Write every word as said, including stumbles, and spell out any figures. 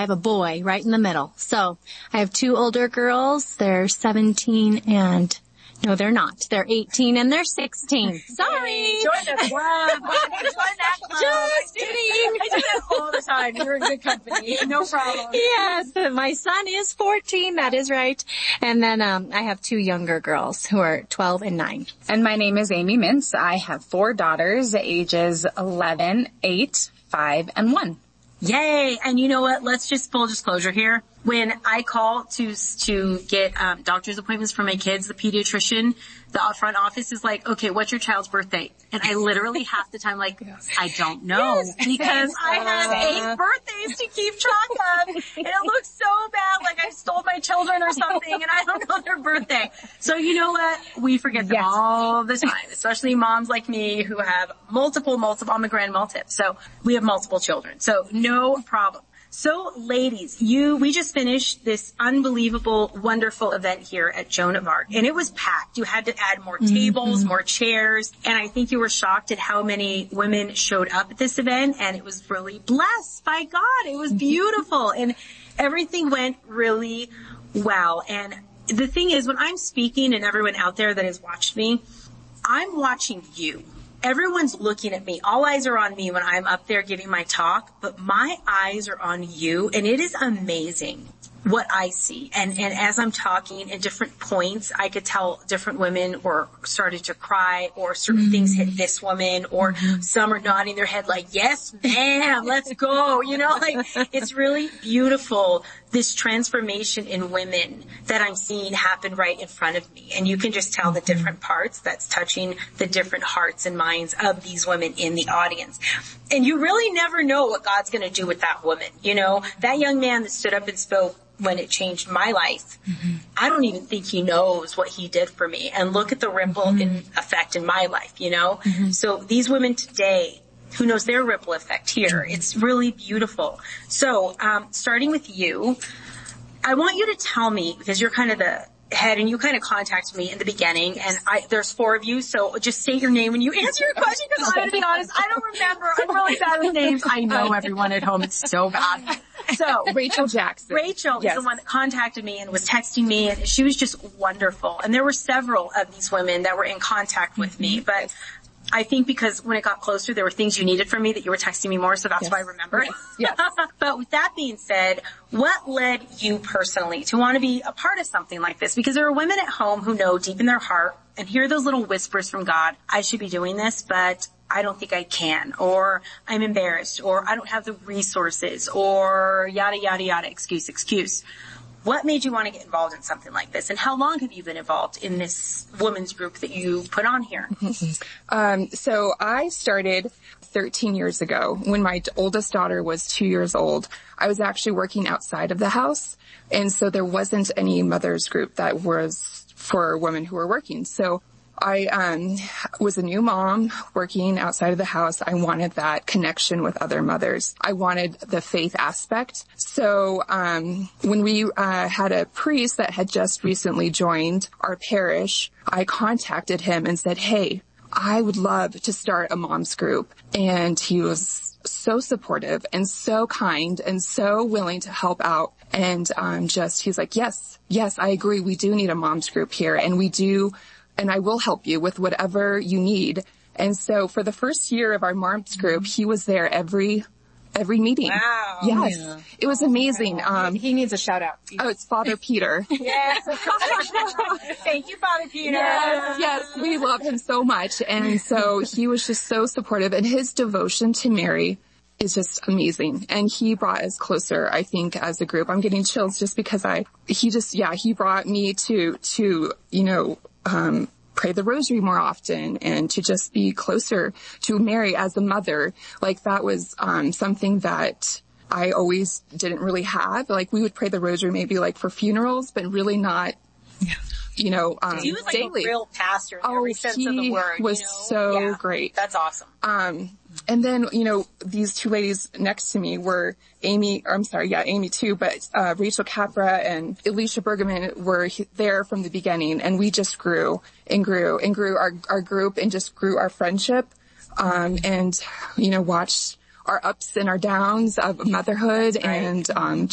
have a boy right in the middle. So I have two older girls. They're seventeen and no, they're not. They're eighteen and they're sixteen. Sorry. Join the club. Join that club. Just kidding. I do that all the time. You're in good company. No problem. Yes, my son is fourteen. That is right. And then um I have two younger girls who are twelve and nine. And my name is Amy Mintz. I have four daughters, ages eleven, eight, five, and one. Yay. And you know what? Let's just full disclosure here. When I call to, to get, um, doctor's appointments for my kids, the pediatrician, the front office is like, okay, what's your child's birthday? And I literally half the time like, I don't know yes. because I have eight birthdays to keep track of and it looks so bad like I stole my children or something and I don't know their birthday. So you know what? We forget them yes. all the time, especially moms like me who have multiple, multiple, I'm a grand multip. So we have multiple children. So no problem. So ladies, you, we just finished this unbelievable, wonderful event here at Joan of Arc and it was packed. You had to add more tables, mm-hmm. more chairs, and I think you were shocked at how many women showed up at this event and it was really blessed by God. It was beautiful and everything went really well. And the thing is, when I'm speaking and everyone out there that has watched me, I'm watching you. Everyone's looking at me. All eyes are on me when I'm up there giving my talk, but my eyes are on you and it is amazing what I see. And, and as I'm talking at different points, I could tell different women were started to cry or certain mm-hmm. things hit this woman or mm-hmm. some are nodding their head like, yes, ma'am, let's go. You know, like it's really beautiful, this transformation in women that I'm seeing happen right in front of me. And you can just tell the different parts that's touching the different hearts and minds of these women in the audience. And you really never know what God's going to do with that woman. You know, that young man that stood up and spoke when it changed my life, mm-hmm. I don't even think he knows what he did for me. And look at the ripple mm-hmm. in effect in my life, you know? Mm-hmm. So these women today, who knows their ripple effect here? It's really beautiful. So, um, starting with you, I want you to tell me, because you're kind of the head and you kind of contacted me in the beginning and I, there's four of you, so just say your name when you answer your question because I'm going to be honest, I don't remember. I'm really bad with names. I know everyone at home. It's so bad. So Rachel Jackson. Rachel yes. is the one that contacted me and was texting me and she was just wonderful. And there were several of these women that were in contact with me, but I think because when it got closer, there were things you needed from me that you were texting me more, so that's yes. why I remembered. Yes. yes. But with that being said, what led you personally to want to be a part of something like this? Because there are women at home who know deep in their heart and hear those little whispers from God, I should be doing this, but I don't think I can, or I'm embarrassed, or I don't have the resources, or yada, yada, yada, excuse, excuse. What made you want to get involved in something like this? And how long have you been involved in this women's group that you put on here? Um, so I started thirteen years ago when my oldest daughter was two years old. I was actually working outside of the house. And so there wasn't any mother's group that was for women who were working. So I um was a new mom working outside of the house. I wanted that connection with other mothers. I wanted the faith aspect. So um when we uh had a priest that had just recently joined our parish, I contacted him and said, hey, I would love to start a mom's group. And he was so supportive and so kind and so willing to help out. And um just, he's like, yes, yes, I agree. We do need a mom's group here. And we do and I will help you with whatever you need. And so for the first year of our mom's group, he was there every, every meeting. Wow. Yes. Yeah. It was amazing. Um, he needs a shout out. Oh, it's Father Peter. Yes. Thank you, Father Peter. Yes, yes. We love him so much. And so he was just so supportive and his devotion to Mary is just amazing. And he brought us closer, I think, as a group. I'm getting chills just because I, he just, yeah, he brought me to, to, you know, um, pray the rosary more often and to just be closer to Mary as a mother. Like that was, um, something that I always didn't really have. Like we would pray the rosary maybe like for funerals, but really not, you know, um, he was like daily. A real pastor in oh, every sense of the word. Was you know? so yeah, great. That's awesome. Um, and then, you know, these two ladies next to me were Amy, or I'm sorry, yeah, Amy too, but, uh, Rachel Capra and Alicia Bergman were there from the beginning and we just grew and grew and grew our, our group and just grew our friendship, um, and, you know, watched our ups and our downs of motherhood right. and, um,